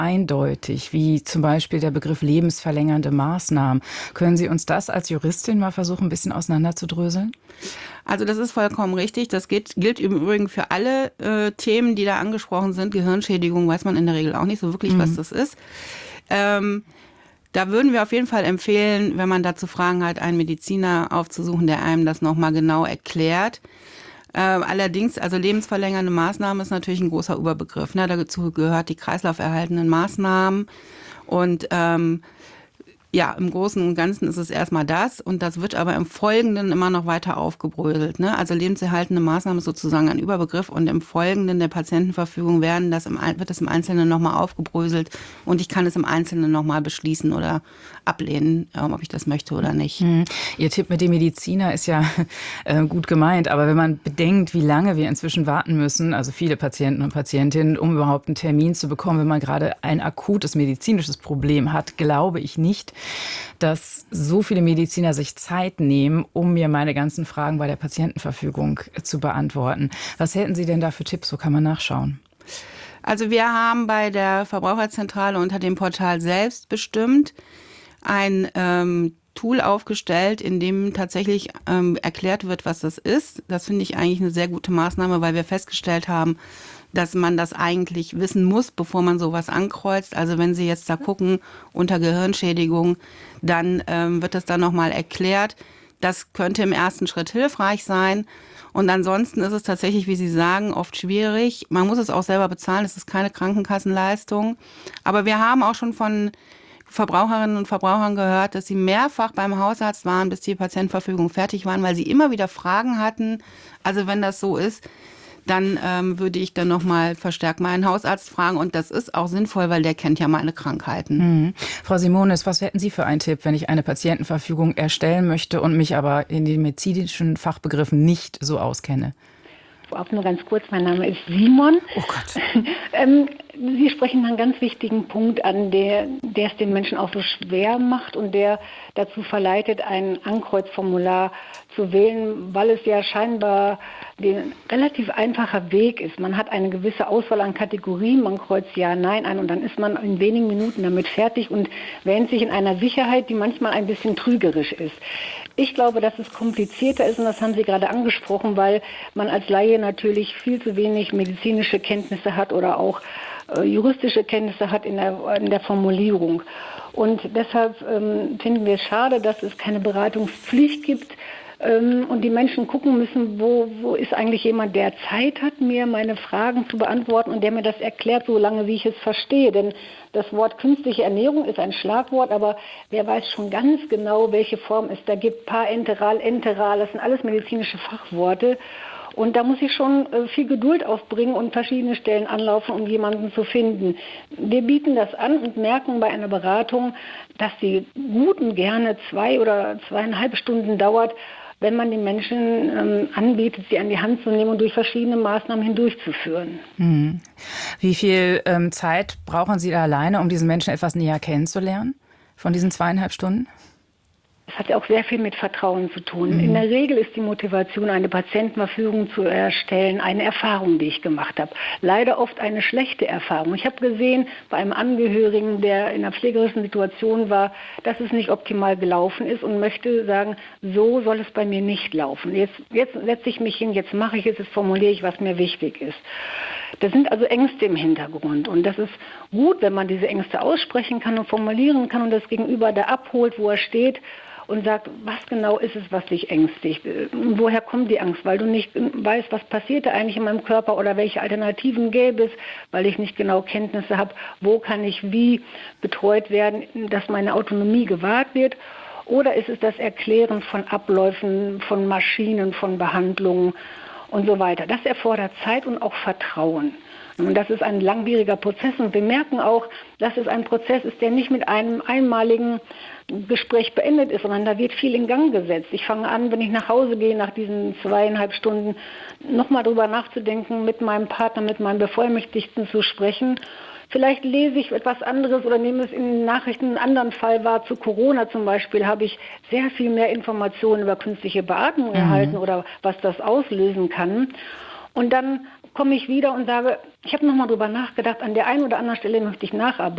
eindeutig, wie zum Beispiel der Begriff lebensverlängernde Maßnahmen. Können Sie uns das als Juristin mal versuchen, ein bisschen auseinanderzudröseln? Also das ist vollkommen richtig. Das gilt im Übrigen für alle Themen, die da angesprochen sind. Gehirnschädigung weiß man in der Regel auch nicht so wirklich, was das ist. Da würden wir auf jeden Fall empfehlen, wenn man dazu Fragen hat, einen Mediziner aufzusuchen, der einem das nochmal genau erklärt. Allerdings, also lebensverlängernde Maßnahmen ist natürlich ein großer Überbegriff. Ne? Dazu gehört die kreislauferhaltenden Maßnahmen. Und ja, im Großen und Ganzen ist es erstmal das. Und das wird aber im Folgenden immer noch weiter aufgebröselt. Ne? Also lebenserhaltende Maßnahmen ist sozusagen ein Überbegriff. Und im Folgenden der Patientenverfügung wird das im Einzelnen nochmal aufgebröselt. Und ich kann es im Einzelnen nochmal beschließen oder ablehnen, ob ich das möchte oder nicht. Ihr Tipp mit dem Mediziner ist ja gut gemeint. Aber wenn man bedenkt, wie lange wir inzwischen warten müssen, also viele Patienten und Patientinnen, um überhaupt einen Termin zu bekommen, wenn man gerade ein akutes medizinisches Problem hat, glaube ich nicht, dass so viele Mediziner sich Zeit nehmen, um mir meine ganzen Fragen bei der Patientenverfügung zu beantworten. Was hätten Sie denn da für Tipps? Wo kann man nachschauen? Also wir haben bei der Verbraucherzentrale unter dem Portal Selbstbestimmt ein Tool aufgestellt, in dem tatsächlich erklärt wird, was das ist. Das finde ich eigentlich eine sehr gute Maßnahme, weil wir festgestellt haben, dass man das eigentlich wissen muss, bevor man sowas ankreuzt. Also wenn Sie jetzt da gucken unter Gehirnschädigung, dann wird das dann nochmal erklärt. Das könnte im ersten Schritt hilfreich sein. Und ansonsten ist es tatsächlich, wie Sie sagen, oft schwierig. Man muss es auch selber bezahlen, es ist keine Krankenkassenleistung. Aber wir haben auch schon von Verbraucherinnen und Verbrauchern gehört, dass sie mehrfach beim Hausarzt waren, bis die Patientenverfügung fertig waren, weil sie immer wieder Fragen hatten. Also wenn das so ist, dann würde ich dann nochmal verstärkt meinen Hausarzt fragen. Und das ist auch sinnvoll, weil der kennt ja meine Krankheiten. Frau Simonis, was hätten Sie für einen Tipp, wenn ich eine Patientenverfügung erstellen möchte und mich aber in den medizinischen Fachbegriffen nicht so auskenne? Vorab nur ganz kurz, mein Name ist Simon. Oh Gott. Sie sprechen einen ganz wichtigen Punkt an, der es den Menschen auch so schwer macht und der dazu verleitet, ein Ankreuzformular zu wählen, weil es ja scheinbar ein relativ einfacher Weg ist. Man hat eine gewisse Auswahl an Kategorien, man kreuzt Ja, Nein ein und dann ist man in wenigen Minuten damit fertig und wähnt sich in einer Sicherheit, die manchmal ein bisschen trügerisch ist. Ich glaube, dass es komplizierter ist und das haben Sie gerade angesprochen, weil man als Laie natürlich viel zu wenig medizinische Kenntnisse hat oder auch juristische Kenntnisse hat in der Formulierung. Und deshalb finden wir es schade, dass es keine Beratungspflicht gibt und die Menschen gucken müssen, wo ist eigentlich jemand, der Zeit hat, mir meine Fragen zu beantworten und der mir das erklärt, so lange wie ich es verstehe. Denn das Wort künstliche Ernährung ist ein Schlagwort, aber wer weiß schon ganz genau, welche Form es da gibt. Parenteral, enteral, das sind alles medizinische Fachworte. Und da muss ich schon viel Geduld aufbringen und verschiedene Stellen anlaufen, um jemanden zu finden. Wir bieten das an und merken bei einer Beratung, dass die gut und gerne 2 oder 2,5 Stunden dauert, wenn man den Menschen anbietet, sie an die Hand zu nehmen und durch verschiedene Maßnahmen hindurchzuführen. Wie viel Zeit brauchen Sie da alleine, um diesen Menschen etwas näher kennenzulernen von diesen 2,5 Stunden? Es hat ja auch sehr viel mit Vertrauen zu tun. In der Regel ist die Motivation, eine Patientenverfügung zu erstellen, eine Erfahrung, die ich gemacht habe. Leider oft eine schlechte Erfahrung. Ich habe gesehen, bei einem Angehörigen, der in einer pflegerischen Situation war, dass es nicht optimal gelaufen ist und möchte sagen, so soll es bei mir nicht laufen. Jetzt setze ich mich hin, jetzt mache ich es, jetzt formuliere ich, was mir wichtig ist. Das sind also Ängste im Hintergrund und das ist gut, wenn man diese Ängste aussprechen kann und formulieren kann und das Gegenüber da abholt, wo er steht und sagt, was genau ist es, was dich ängstigt? Woher kommt die Angst? Weil du nicht weißt, was passiert da eigentlich in meinem Körper oder welche Alternativen gäbe es, weil ich nicht genau Kenntnisse habe, wo kann ich wie betreut werden, dass meine Autonomie gewahrt wird? Oder ist es das Erklären von Abläufen, von Maschinen, von Behandlungen und so weiter? Das erfordert Zeit und auch Vertrauen. Und das ist ein langwieriger Prozess und wir merken auch, dass es ein Prozess ist, der nicht mit einem einmaligen Gespräch beendet ist, sondern da wird viel in Gang gesetzt. Ich fange an, wenn ich nach Hause gehe, nach diesen 2,5 Stunden, nochmal drüber nachzudenken, mit meinem Partner, mit meinem Bevollmächtigten zu sprechen. Vielleicht lese ich etwas anderes oder nehme es in den Nachrichten einen anderen Fall wahr. Zu Corona zum Beispiel habe ich sehr viel mehr Informationen über künstliche Beatmung erhalten oder was das auslösen kann. Und dann komme ich wieder und sage, ich habe nochmal drüber nachgedacht, an der einen oder anderen Stelle möchte ich nacharbeiten.